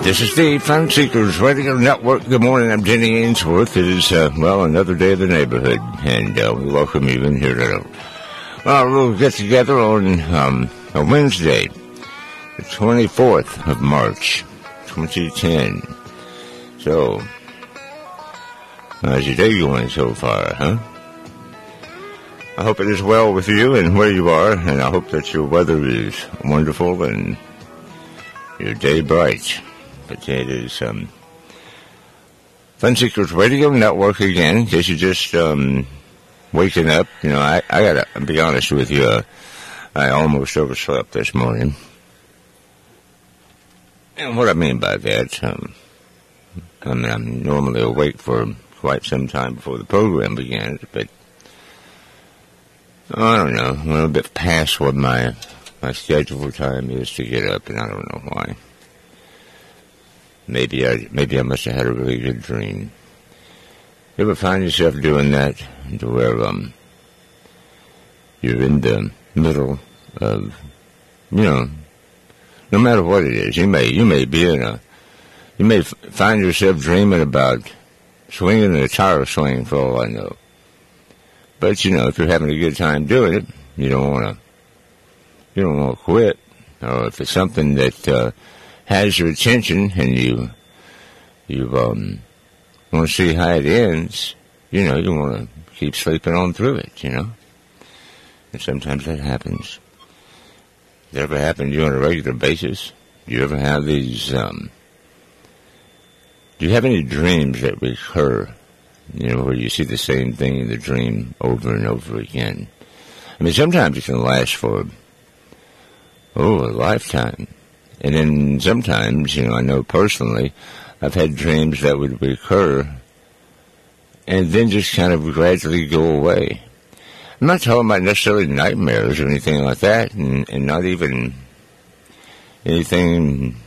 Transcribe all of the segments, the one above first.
This is the Fun Seekers Radio Network. Good morning, I'm Jenny Ainsworth. It is, another day of the neighborhood, and we welcome you in here today. Well, we'll get together on a Wednesday, the 24th of March, 2010. So, how's your day going so far, huh? I hope it is well with you and where you are, and I hope that your weather is wonderful and your day bright. But it is Fun Seekers Radio Network again. In case you're just waking up, I gotta be honest with you. I almost overslept this morning, and what I mean by that, I'm normally awake for quite some time before the program begins, but I don't know. I'm a little bit past what my scheduled time is to get up, and I don't know why. Maybe I must have had a really good dream. You ever find yourself doing that, to where you're in the middle of, no matter what it is, you may find yourself dreaming about swinging a tire swing for all I know. But if you're having a good time doing it, you don't want to quit. Or if it's something that has your attention, and you want to see how it ends, you want to keep sleeping on through it, And sometimes that happens. Does that ever happen to you on a regular basis? Do you ever have these, do you have any dreams that recur, where you see the same thing in the dream over and over again? I mean, sometimes it can last for, a lifetime. And then sometimes, I know personally, I've had dreams that would recur and then just kind of gradually go away. I'm not talking about necessarily nightmares or anything like that, and not even anything,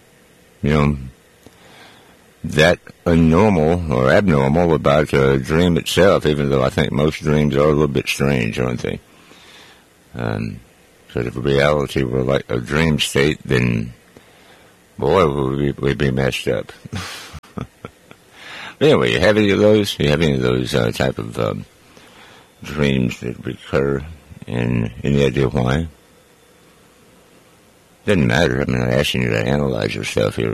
that abnormal or abnormal about a dream itself, even though I think most dreams are a little bit strange, aren't they? Because if reality were like a dream state, then, boy, we'd be messed up. Anyway, you have any of those? You have any of those type of dreams that recur, and any idea why? Doesn't matter. I'm not asking you to analyze yourself here.